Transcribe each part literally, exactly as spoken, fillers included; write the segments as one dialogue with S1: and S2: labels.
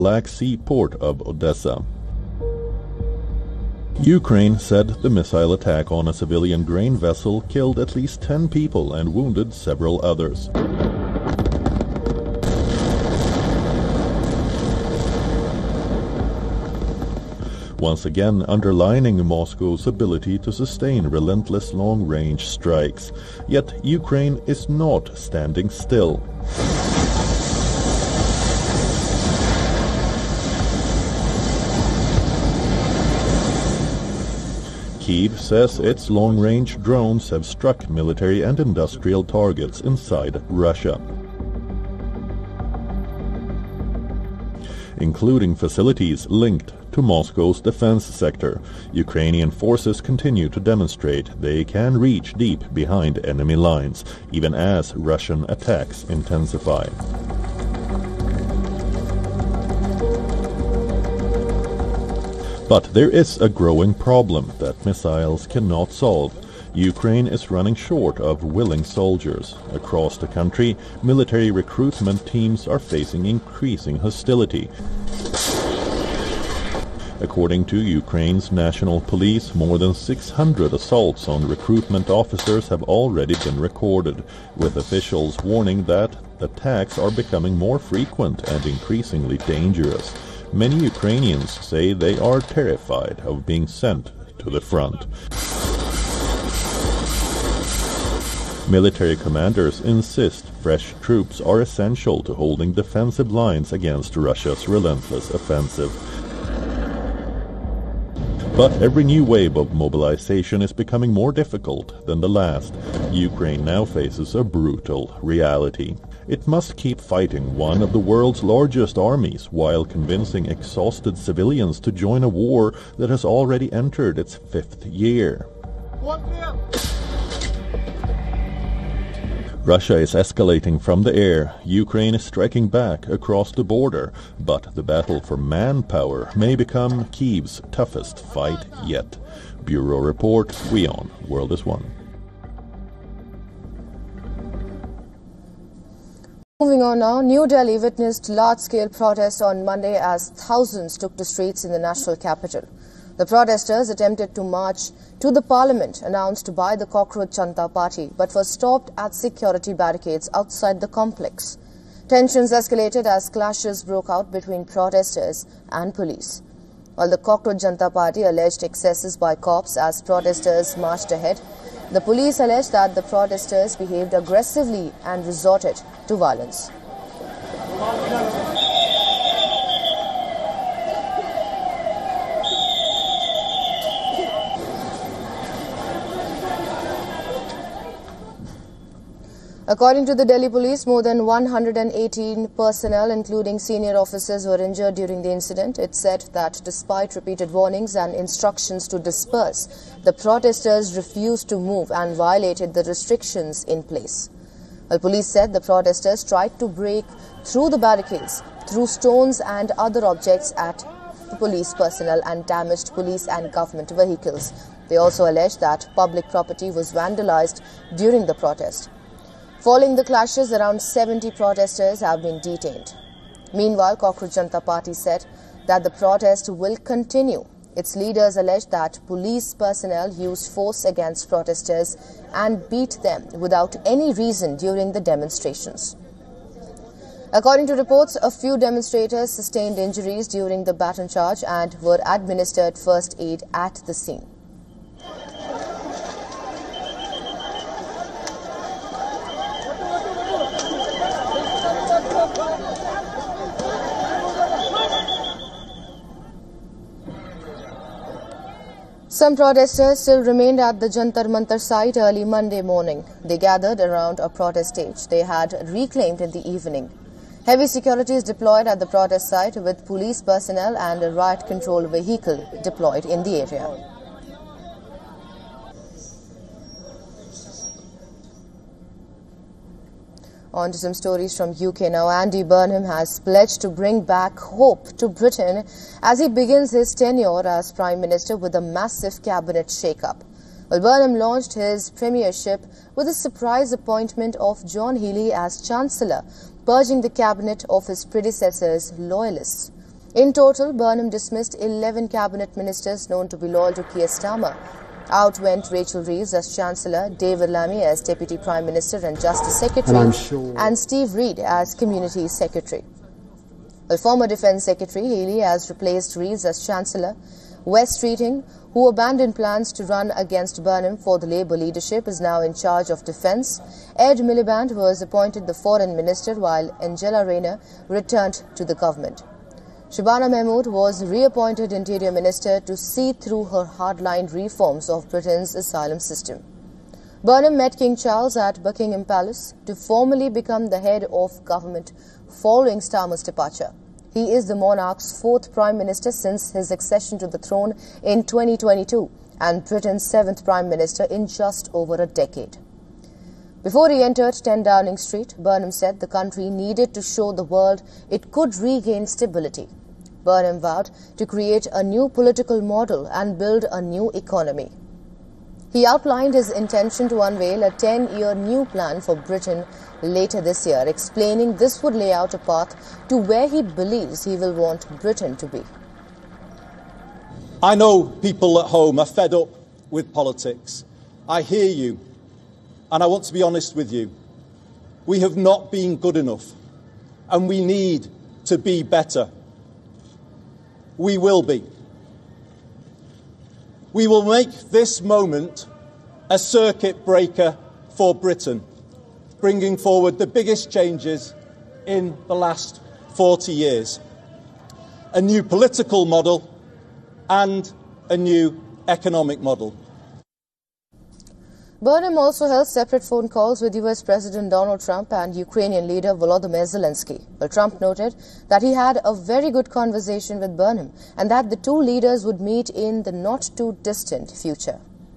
S1: Black Sea port of Odessa. Ukraine said the missile attack on a civilian grain vessel killed at least ten people and wounded several others. Once again underlining Moscow's ability to sustain relentless long-range strikes. Yet Ukraine is not standing still. Kyiv says its long-range drones have struck military and industrial targets inside Russia, including facilities linked to Moscow's defense sector. Ukrainian forces continue to demonstrate they can reach deep behind enemy lines, even as Russian attacks intensify. But there is a growing problem that missiles cannot solve. Ukraine is running short of willing soldiers. Across the country, military recruitment teams are facing increasing hostility. According to Ukraine's national police, more than six hundred assaults on recruitment officers have already been recorded, with officials warning that attacks are becoming more frequent and increasingly dangerous. Many Ukrainians say they are terrified of being sent to the front. Military commanders insist fresh troops are essential to holding defensive lines against Russia's relentless offensive. But every new wave of mobilization is becoming more difficult than the last. Ukraine now faces a brutal reality. It must keep fighting one of the world's largest armies while convincing exhausted civilians to join a war that has already entered its fifth year. Russia is escalating from the air. Ukraine is striking back across the border. But the battle for manpower may become Kyiv's toughest fight yet. Bureau Report, WION, World is One.
S2: Moving on now, New Delhi witnessed large-scale protests on Monday as thousands took to streets in the national capital. The protesters attempted to march to the parliament announced by the Cockroach Janata Party, but were stopped at security barricades outside the complex. Tensions escalated as clashes broke out between protesters and police. While the Cockroach Janata Party alleged excesses by cops as protesters marched ahead, the police alleged that the protesters behaved aggressively and resorted to violence. According to the Delhi police, more than one hundred eighteen personnel, including senior officers, were injured during the incident. It said that despite repeated warnings and instructions to disperse, the protesters refused to move and violated the restrictions in place. Well, police said the protesters tried to break through the barricades, threw stones and other objects at the police personnel and damaged police and government vehicles. They also alleged that public property was vandalized during the protest. Following the clashes, around seventy protesters have been detained. Meanwhile, Cockroach Janata Party said that the protest will continue. Its leaders alleged that police personnel used force against protesters and beat them without any reason during the demonstrations. According to reports, a few demonstrators sustained injuries during the baton charge and were administered first aid at the scene. Some protesters still remained at the Jantar Mantar site early Monday morning. They gathered around a protest stage they had reclaimed in the evening. Heavy security is deployed at the protest site with police personnel and a riot control vehicle deployed in the area. On to some stories from U K now. Andy Burnham has pledged to bring back hope to Britain as he begins his tenure as Prime Minister with a massive cabinet shake-up. Well, Burnham launched his premiership with a surprise appointment of John Healey as Chancellor, purging the cabinet of his predecessor's loyalists. In total, Burnham dismissed eleven cabinet ministers known to be loyal to Keir Starmer. Out went Rachel Reeves as Chancellor, David Lammy as Deputy Prime Minister and Justice Secretary, and, sure and Steve Reed as Community Secretary. Well, former Defence Secretary Healey has replaced Reeves as Chancellor. Wes Streeting, who abandoned plans to run against Burnham for the Labour leadership, is now in charge of Defence. Ed Miliband was appointed the Foreign Minister, while Angela Rayner returned to the government. Shabana Mahmood was reappointed Interior Minister to see through her hardline reforms of Britain's asylum system. Burnham met King Charles at Buckingham Palace to formally become the head of government following Starmer's departure. He is the monarch's fourth Prime Minister since his accession to the throne in twenty twenty-two and Britain's seventh Prime Minister in just over a decade. Before he entered ten Downing Street, Burnham said the country needed to show the world it could regain stability. Burnham vowed to create a new political model and build a new economy. He outlined his intention to unveil a ten-year new plan for Britain later this year, explaining this would lay out a path to where he believes he will want Britain to be.
S3: I know people at home are fed up with politics. I hear you, and I want to be honest with you. We have not been good enough, and we need to be better. We will be. We will make this moment a circuit breaker for Britain, bringing forward the biggest changes in the last forty years. A new political model and a new economic model.
S2: Burnham also held separate phone calls with U S President Donald Trump and Ukrainian leader Volodymyr Zelensky. Well, Trump noted that he had a very good conversation with Burnham and that the two leaders would meet in the not-too-distant future.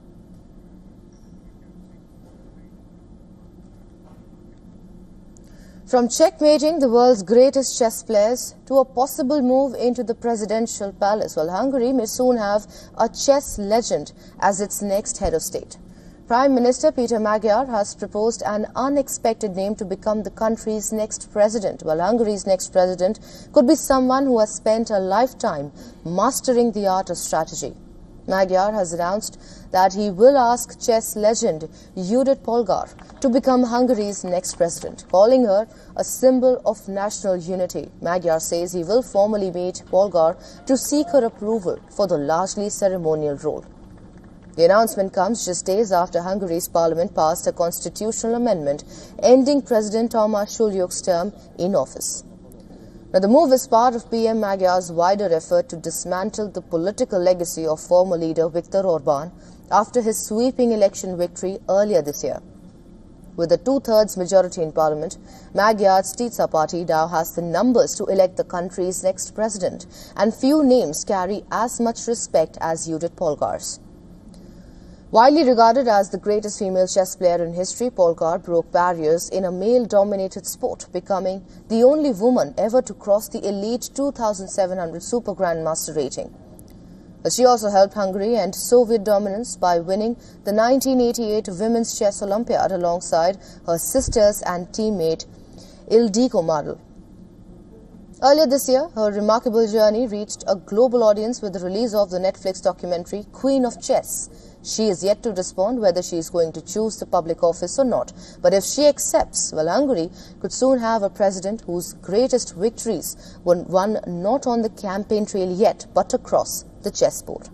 S2: From checkmating the world's greatest chess players to a possible move into the presidential palace, well, Hungary may soon have a chess legend as its next head of state. Prime Minister Peter Magyar has proposed an unexpected name to become the country's next president. Well, Hungary's next president could be someone who has spent a lifetime mastering the art of strategy. Magyar has announced that he will ask chess legend Judit Polgár to become Hungary's next president, calling her a symbol of national unity. Magyar says he will formally meet Polgár to seek her approval for the largely ceremonial role. The announcement comes just days after Hungary's parliament passed a constitutional amendment ending President Tamás Sulyok's term in office. Now, the move is part of P M Magyar's wider effort to dismantle the political legacy of former leader Viktor Orbán after his sweeping election victory earlier this year. With a two-thirds majority in parliament, Magyar's Tisza party now has the numbers to elect the country's next president, and few names carry as much respect as Judit Polgár's. Widely regarded as the greatest female chess player in history, Polgár broke barriers in a male-dominated sport, becoming the only woman ever to cross the elite two thousand seven hundred Super Grandmaster rating. She also helped Hungary end Soviet dominance by winning the nineteen eighty-eight Women's Chess Olympiad alongside her sisters and teammate Ildikó Madl. Earlier this year, her remarkable journey reached a global audience with the release of the Netflix documentary Queen of Chess. She is yet to respond whether she is going to choose the public office or not. But if she accepts, well, Hungary could soon have a president whose greatest victories were won not on the campaign trail yet, but across the chessboard.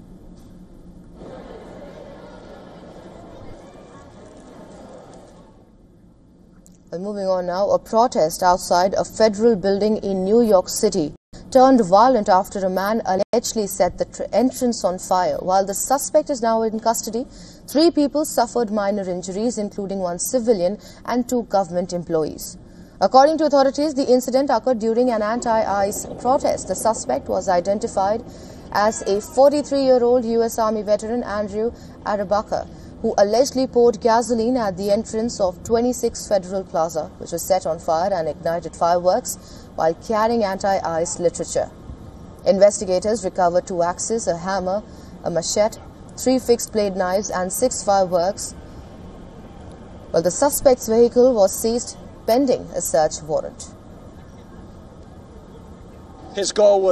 S2: Well, moving on now, a protest outside a federal building in New York City turned violent after a man allegedly set the entrance on fire. While the suspect is now in custody, three people suffered minor injuries, including one civilian and two government employees. According to authorities, the incident occurred during an anti-ICE protest. The suspect was identified as a forty-three-year-old U S Army veteran, Andrew Arabaka, who allegedly poured gasoline at the entrance of twenty-six Federal Plaza, which was set on fire, and ignited fireworks while carrying anti-ICE literature. Investigators recovered two axes, a hammer, a machete, three fixed-blade knives and six fireworks, while the suspect's vehicle was seized pending a search warrant.
S4: His goal was